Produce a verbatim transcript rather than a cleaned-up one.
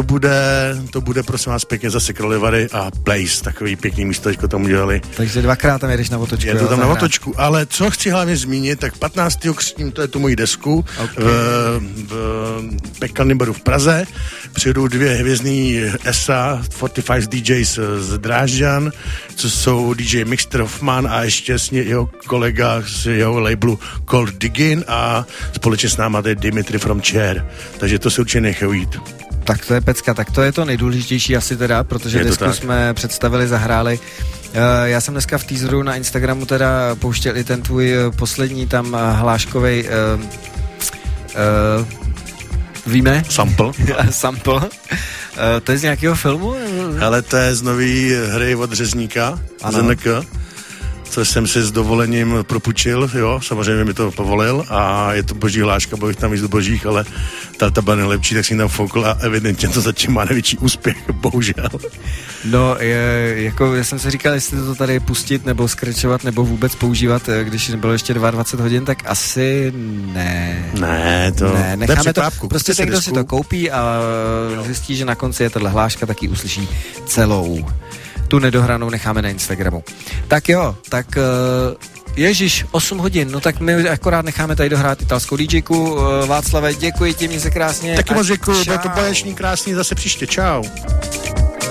bude, to bude prosím vás pěkně zase Krolivary a Place, takový pěkný místečko tam udělali. Takže dvakrát tam jedeš na otočku. Je to tam zahrát. Na otočku, ale co chci hlavně zmínit, tak patnáctého křtím, to je tu moji desku, okay. v, v Pekelném baru v Praze, přijedou dvě hvězdný S A, čtyřicet pět D Js z Drážďan, co jsou D J Mixter Hoffman a ještě s jeho kolega z jeho labelu Cold Diggin a společně s náma je Dimitri from Chair, takže to se určitě nechají jít. Tak to je pecka, tak to je to nejdůležitější asi teda, protože desku tak jsme představili, zahráli. Uh, já jsem dneska v teaseru na Instagramu teda pouštěl i ten tvůj poslední tam hláškovej uh, uh, víme? Sample. Sample. Uh, to je z nějakého filmu? Ale to je z nový hry od Řezníka, Z N K, což jsem si s dovolením propůjčil, jo, samozřejmě mi to povolil a je to boží hláška, byl bych tam víc do božích, ale ta, ta byla nejlepší, tak si tam foukl a evidentně to zatím má největší úspěch, bohužel. No, je, jako já jsem si říkal, jestli to tady pustit nebo skrečovat nebo vůbec používat, když bylo ještě dvacet dva hodin, tak asi ne. Ne, to ne, necháme to, prostě ten, kdo disku. si to koupí a zjistí, že na konci je tato hláška, tak ji uslyší celou. Tu nedohranou necháme na Instagramu. Tak jo, tak uh, ježiš, osm hodin, no tak my akorát necháme tady dohrát italskou DJku. Uh, Václave, děkuji ti, měj se krásně. Taky moc děkuji, bylo to báječní krásný, zase příště, čau.